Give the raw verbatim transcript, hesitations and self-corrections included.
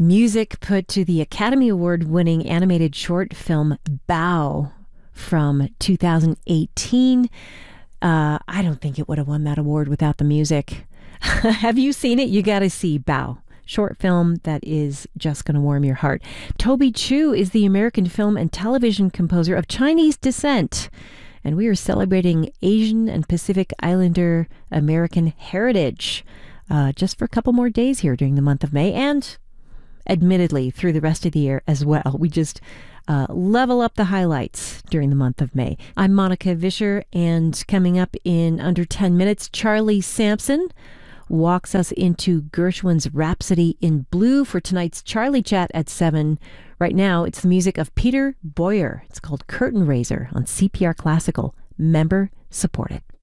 music put to the Academy Award-winning animated short film Bao from two thousand eighteen. Uh, I don't think it would have won that award without the music. Have you seen it? You got to see Bao. Short film that is just going to warm your heart. Toby Chu is the American film and television composer of Chinese descent. And we are celebrating Asian and Pacific Islander American heritage uh, just for a couple more days here during the month of May, and admittedly through the rest of the year as well. We just uh, level up the highlights during the month of May. I'm Monica Vischer, and coming up in under ten minutes, Charlie Sampson walks us into Gershwin's Rhapsody in Blue for tonight's Charlie Chat at seven. Right now, it's the music of Peter Boyer. It's called Curtain Raiser on C P R Classical. Member supported.